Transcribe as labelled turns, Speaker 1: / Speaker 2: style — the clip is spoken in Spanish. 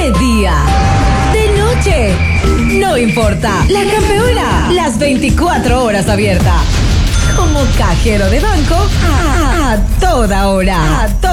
Speaker 1: De día, de noche, no importa. La Campeona, las 24 horas abierta. Como cajero de banco, a toda hora.